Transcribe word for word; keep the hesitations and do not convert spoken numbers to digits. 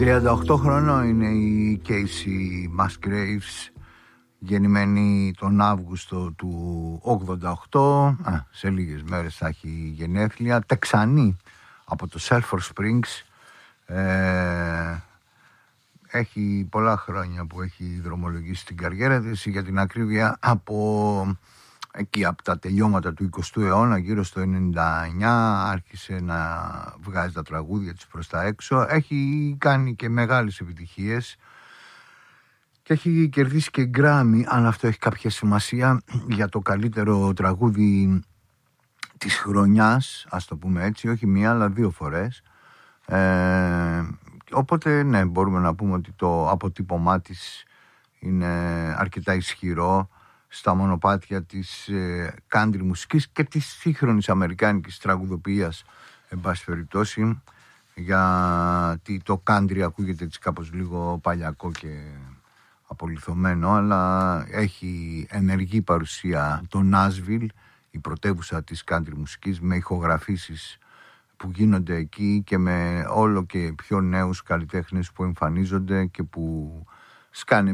τριάντα οκτώ χρονών είναι η Casey Musgraves, γεννημένη τον Αύγουστο του ογδόντα οκτώ. Α, σε λίγες μέρες θα έχει γενέθλια. Τεξανή από το Sulphur Springs. Ε, έχει πολλά χρόνια που έχει δρομολογήσει την καριέρα της, για την ακρίβεια από εκεί, από τα τελειώματα του εικοστού αιώνα, γύρω στο ενενήντα εννιά άρχισε να βγάζει τα τραγούδια της προς τα έξω. Έχει κάνει και μεγάλες επιτυχίες και έχει κερδίσει και Grammy, αν αυτό έχει κάποια σημασία, για το καλύτερο τραγούδι της χρονιάς, ας το πούμε έτσι, όχι μία αλλά δύο φορές. Ε, οπότε ναι, μπορούμε να πούμε ότι το αποτύπωμά της είναι αρκετά ισχυρό στα μονοπάτια της ε, country μουσικής και της σύγχρονης αμερικάνικης τραγουδοποιίας, εν πάση περιπτώσει, γιατί το country ακούγεται έτσι κάπως λίγο παλιακό και απολιθωμένο, αλλά έχει ενεργή παρουσία το Nashville, η πρωτεύουσα της country μουσικής, με ηχογραφήσεις που γίνονται εκεί και με όλο και πιο νέους καλλιτέχνες που εμφανίζονται και που σκάνε